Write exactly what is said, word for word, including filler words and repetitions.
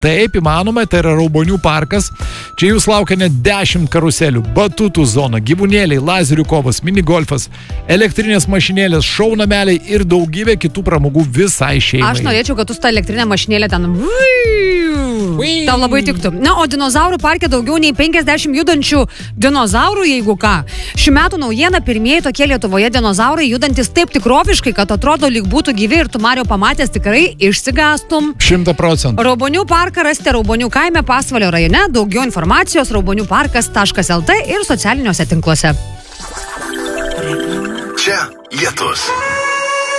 Taip, įmanoma, tai yra Raubonių parkas. Čia jūs laukia net dešimt karuselių, batutų zona, gyvūnėliai, lazerių kovas, minigolfas, elektrinės mašinėlės, šou nameliai ir daugybė kitų pramogų visai šeimai. Aš norėčiau, kad tu tą elektrinę mašinėlę ten... Tau labai tiktų. Na, o dinozaurų parke daugiau nei penkiasdešimt judančių dinozaurų, jeigu ką. Šių metų naujiena pirmieji tokie Lietuvoje dinozaurai judantis taip tikroviškai, kad atrodo lyg būtų gyvi ir tu, Mario, pamatęs tikrai išsigastum. Šimta procentų. Raubonių parką rasite Raubonių kaime Pasvalio rajone. Daugiau informacijos raubonių parkas taškas el tė ir socialiniuose tinkluose. Čia Lietus.